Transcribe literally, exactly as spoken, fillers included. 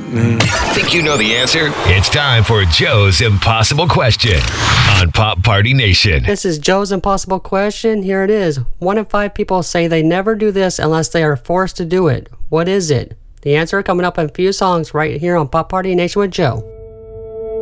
Think you know the answer? It's time for Joe's Impossible Question on Pop Party Nation. This is Joe's Impossible Question. Here it is. One in five people say they never do this unless they are forced to do it. What is it? The answer coming up in a few songs right here on Pop Party Nation with Joe.